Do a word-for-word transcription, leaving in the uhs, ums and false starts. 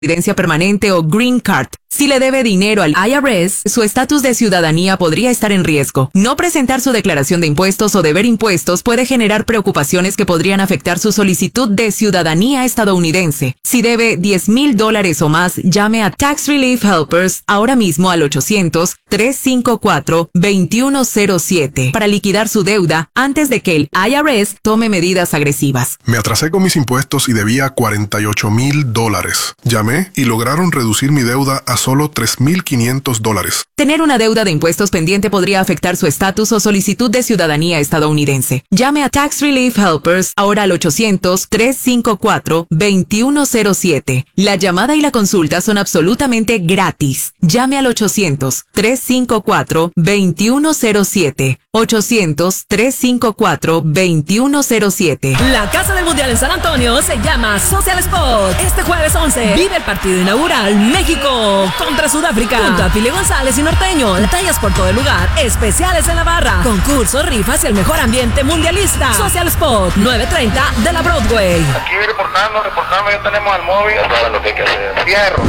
residencia permanente o Green Card. Si le debe dinero al I R S, su estatus de ciudadanía podría estar en riesgo. No presentar su declaración de impuestos o deber impuestos puede generar preocupaciones que podrían afectar su solicitud de ciudadanía estadounidense. Si debe diez mil dólares o más, llame a Tax Relief Helpers ahora mismo al ochocientos, tres cinco cuatro, dos uno cero siete para liquidar su deuda antes de que el I R S tome medidas agresivas. Me atrasé con mis impuestos y debía cuarenta y ocho mil dólares. Llamé y lograron reducir mi deuda a solo tres mil quinientos dólares. Tener una deuda de impuestos pendiente podría afectar su estatus o solicitud de ciudadanía estadounidense. Llame a Tax Relief Helpers ahora al ochocientos, tres cinco cuatro, dos uno cero siete. La llamada y la consulta son absolutamente gratis. Llame al ochocientos, tres cinco cuatro, dos uno cero siete. ochocientos, tres cinco cuatro, dos uno cero siete. La Casa del Mundial en San Antonio se llama Social Sport. Este jueves once vive el partido inaugural México contra Sudáfrica. Junto a Pile González y Norteño. Tallas por todo el lugar. Especiales en la barra. Concursos, rifas y el mejor ambiente mundialista. Social Sport, nueve treinta de la Broadway. Aquí reportando, reportando. Ya tenemos al móvil. Ya saben lo que hay que hacer. Fierro.